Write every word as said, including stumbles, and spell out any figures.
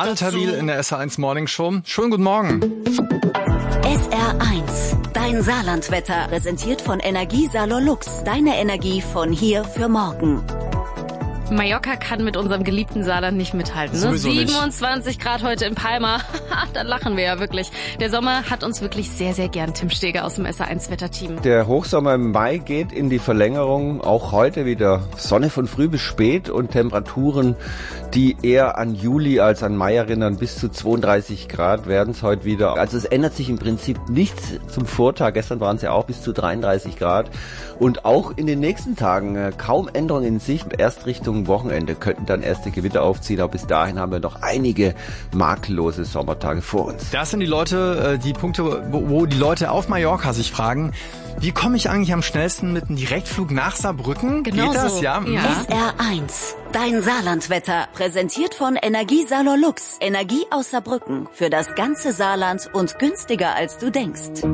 Adel Tawil in der S R eins Morning Show. Schönen guten Morgen. S R eins, dein Saarlandwetter, präsentiert von Energiesalon Lux. Deine Energie von hier für morgen. Mallorca kann mit unserem geliebten Saarland nicht mithalten. Ne? siebenundzwanzig nicht. Grad heute in Palma. Da lachen wir ja wirklich. Der Sommer hat uns wirklich sehr, sehr gern. Tim Steger aus dem S R eins Wetterteam. Der Hochsommer im Mai geht in die Verlängerung. Auch heute wieder Sonne von früh bis spät und Temperaturen, die eher an Juli als an Mai erinnern. Bis zu zweiunddreißig Grad werden es heute wieder. Also es ändert sich im Prinzip nichts zum Vortag. Gestern waren es ja auch bis zu dreiunddreißig Grad. Und auch in den nächsten Tagen äh, kaum Änderungen in Sicht. Erst Richtung Wochenende könnten dann erste Gewitter aufziehen, aber bis dahin haben wir noch einige makellose Sommertage vor uns. Das sind die Leute, die Punkte, wo die Leute auf Mallorca sich fragen, wie komme ich eigentlich am schnellsten mit einem Direktflug nach Saarbrücken? Genau Geht das? So. Ja. ja. S R eins, dein Saarlandwetter, präsentiert von Energiesalon Lux. Energie aus Saarbrücken für das ganze Saarland und günstiger als du denkst.